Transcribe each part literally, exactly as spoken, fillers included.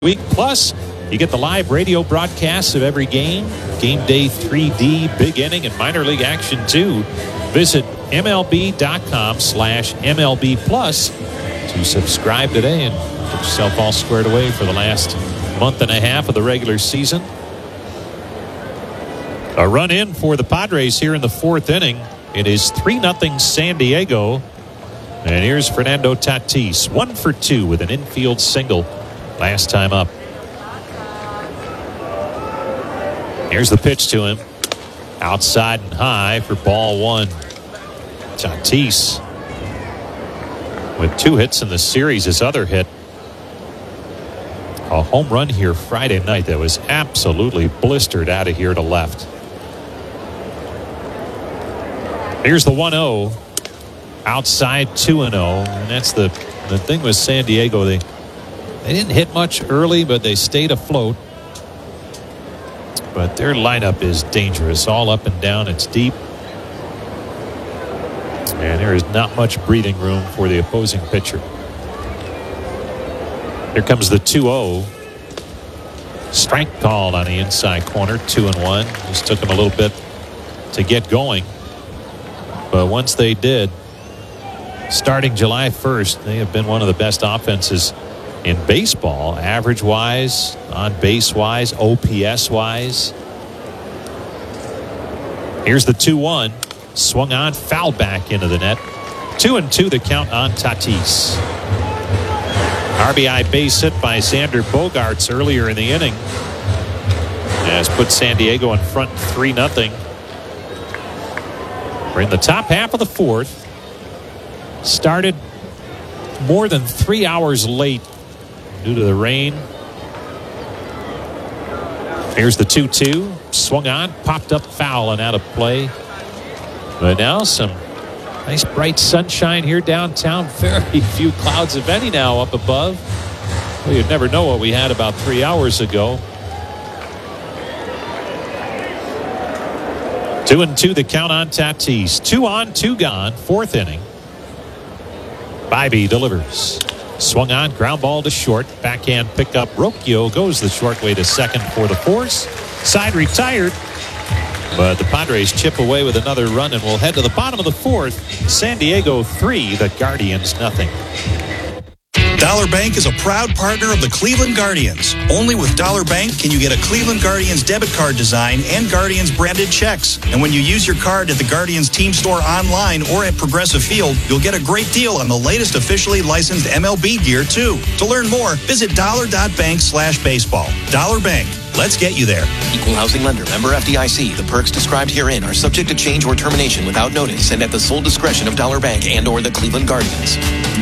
week. Plus, you get the live radio broadcasts of every game, Game Day three D, Big Inning, and Minor League Action too. Visit MLB.com slash MLB Plus to subscribe today and get yourself all squared away for the last month and a half of the regular season. A run in for the Padres here in the fourth inning. It is three nothing San Diego. And here's Fernando Tatis, one for two with an infield single last time up. Here's the pitch to him. Outside and high for ball one. Tatis with two hits in the series. His other hit, a home run here Friday night that was absolutely blistered out of here to left. Here's the one oh. Outside two and oh. And that's the, the thing with San Diego. They, they didn't hit much early, but they stayed afloat. But their lineup is dangerous. All up and down. It's deep. And there is not much breathing room for the opposing pitcher. Here comes the two oh. Strike called on the inside corner. Two and one. Just took him a little bit to get going. But once they did, starting July first, they have been one of the best offenses in baseball, average-wise, on-base-wise, O P S-wise. Here's the two one. Swung on, foul back into the net. Two and two the count on Tatis. R B I base hit by Xander Bogaerts earlier in the inning has put San Diego in front three nothing. We're in the top half of the fourth. Started more than three hours late due to the rain. Here's the two two. Swung on, popped up foul and out of play. But now some nice bright sunshine here downtown. Very few clouds, if any, now up above. Well, you'd never know what we had about three hours ago. Two and two the count on Tatis. Two on, two gone. Fourth inning. Bybee delivers. Swung on, ground ball to short. Backhand pickup. Rocchio goes the short way to second for the force. Side retired. But the Padres chip away with another run and will head to the bottom of the fourth. San Diego three, the Guardians nothing. Dollar Bank is a proud partner of the Cleveland Guardians. Only with Dollar Bank can you get a Cleveland Guardians debit card design and Guardians branded checks. And when you use your card at the Guardians team store online or at Progressive Field, you'll get a great deal on the latest officially licensed M L B gear too. To learn more, visit dollar.bank slash baseball. Dollar Bank. Let's get you there. Equal housing lender. Member F D I C. The perks described herein are subject to change or termination without notice and at the sole discretion of Dollar Bank and or the Cleveland Guardians.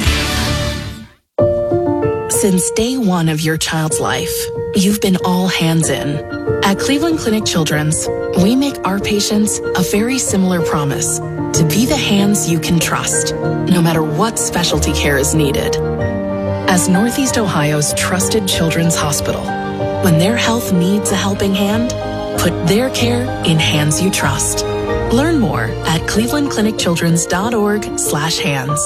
Since day one of your child's life, you've been all hands in. At Cleveland Clinic Children's, we make our patients a very similar promise to be the hands you can trust, no matter what specialty care is needed. As Northeast Ohio's trusted children's hospital, when their health needs a helping hand, put their care in hands you trust. Learn more at clevelandclinicchildrens.org slash hands.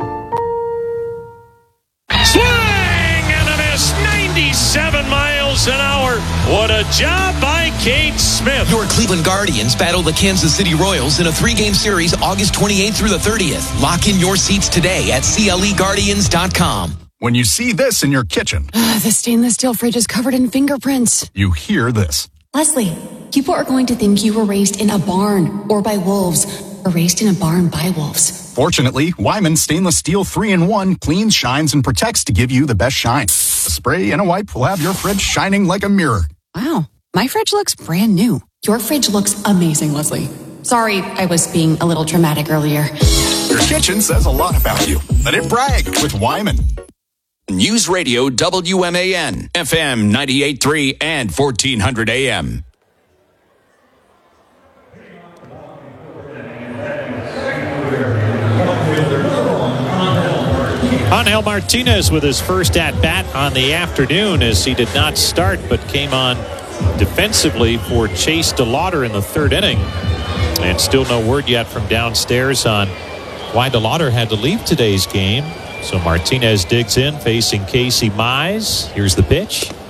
Seven miles an hour. What a job by Cade Smith. Your Cleveland Guardians battle the Kansas City Royals in a three-game series August twenty-eighth through the thirtieth. Lock in your seats today at C L E Guardians dot com. When you see this in your kitchen, uh, the stainless steel fridge is covered in fingerprints. You hear this. Leslie, people are going to think you were raised in a barn or by wolves, or raised in a barn by wolves. Fortunately, Wyman Stainless Steel three in one cleans, shines, and protects to give you the best shine. A spray and a wipe will have your fridge shining like a mirror. Wow, my fridge looks brand new. Your fridge looks amazing, Leslie. Sorry, I was being a little dramatic earlier. Your kitchen says a lot about you. Let it brag with Wyman. News Radio W M A N, F M ninety-eight point three and fourteen hundred A M. Angel Martinez with his first at-bat on the afternoon as he did not start but came on defensively for Chase DeLauder in the third inning. And still no word yet from downstairs on why DeLauder had to leave today's game. So Martinez digs in, facing Casey Mize. Here's the pitch.